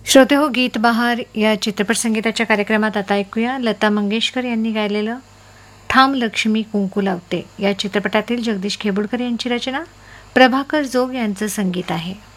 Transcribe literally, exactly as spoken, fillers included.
श्रोते हो, गीत बहार या चित्रपट संगीताच्या कार्यक्रमात आता ऐकूया लता मंगेशकर यांनी गायलेलं ठाम लक्ष्मी कुंकू लावते या चित्रपटातील जगदीश खेबुडकर यांची रचना, प्रभाकर जोग यांचं संगीत आहे.